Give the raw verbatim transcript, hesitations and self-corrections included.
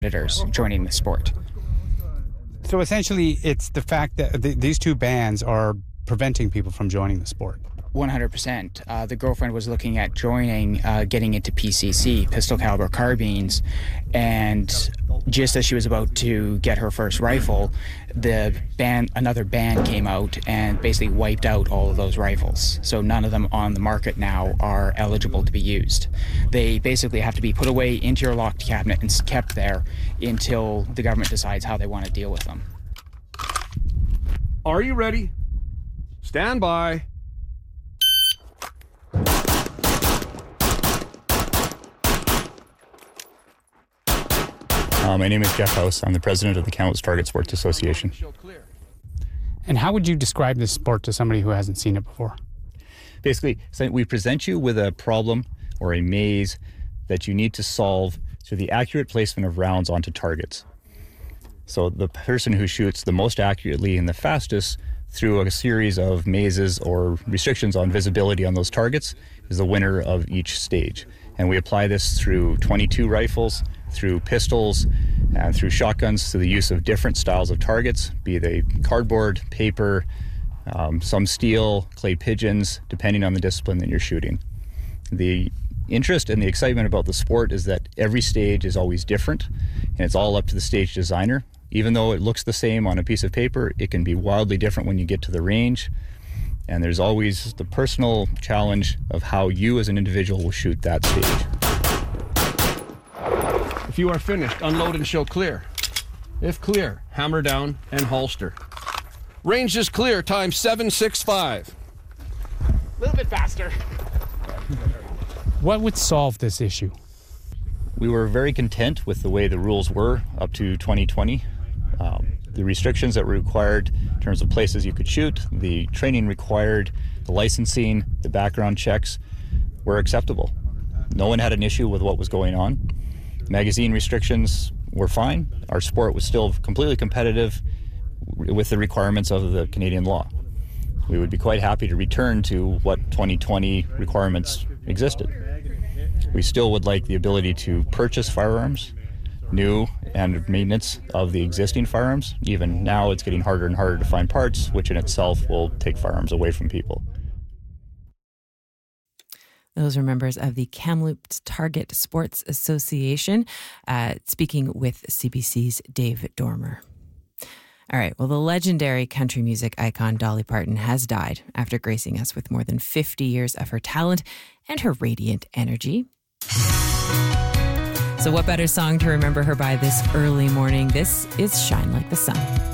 competitors joining the sport. So essentially, it's the fact that th- these two bans are preventing people from joining the sport. one hundred percent. Uh, the girlfriend was looking at joining, uh, getting into P C C, pistol caliber carbines, and just as she was about to get her first rifle, the ban, another ban came out and basically wiped out all of those rifles. So none of them on the market now are eligible to be used. They basically have to be put away into your locked cabinet and kept there until the government decides how they want to deal with them. Are you ready? Stand by. Uh, my name is Jeff House. I'm the president of the Kamloops Target Sports Association. And how would you describe this sport to somebody who hasn't seen it before? Basically, so we present you with a problem or a maze that you need to solve through the accurate placement of rounds onto targets. So the person who shoots the most accurately and the fastest through a series of mazes or restrictions on visibility on those targets is the winner of each stage. And we apply this through twenty-two rifles, through pistols, and through shotguns, through the use of different styles of targets, be they cardboard, paper, um, some steel, clay pigeons, depending on the discipline that you're shooting. The interest and the excitement about the sport is that every stage is always different, and it's all up to the stage designer. Even though it looks the same on a piece of paper, it can be wildly different when you get to the range. And there's always the personal challenge of how you as an individual will shoot that stage. If you are finished, unload and show clear. If clear, hammer down and holster. Range is clear, time seven six five. A little bit faster. What would solve this issue? We were very content with the way the rules were up to twenty twenty. Um, the restrictions that were required in terms of places you could shoot, the training required, the licensing, the background checks were acceptable. No one had an issue with what was going on. Magazine restrictions were fine. Our sport was still completely competitive with the requirements of the Canadian law. We would be quite happy to return to what twenty twenty requirements existed. We still would like the ability to purchase firearms, new and maintenance of the existing firearms. Even now it's getting harder and harder to find parts, which in itself will take firearms away from people. Those are members of the Kamloops Target Sports Association, uh, speaking with C B C's Dave Dormer. All right, well, the legendary country music icon Dolly Parton has died after gracing us with more than fifty years of her talent and her radiant energy. So what better song to remember her by this early morning? This is Shine Like the Sun.